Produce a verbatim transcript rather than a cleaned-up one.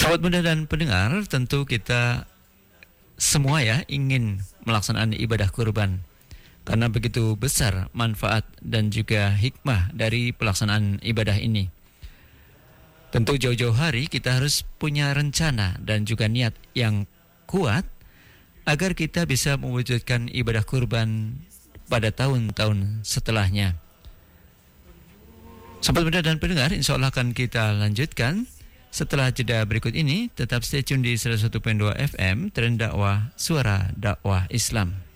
Sahabat muda dan pendengar, tentu kita semua ya ingin melaksanakan ibadah kurban karena begitu besar manfaat dan juga hikmah dari pelaksanaan ibadah ini. Tentu jauh-jauh hari kita harus punya rencana dan juga niat yang kuat agar kita bisa mewujudkan ibadah kurban pada tahun-tahun setelahnya. Sahabat muda dan pendengar, insya Allah akan kita lanjutkan setelah jeda berikut ini. Tetap stay tune di seratus satu koma dua F M Tren Dakwah, Suara Dakwah Islam.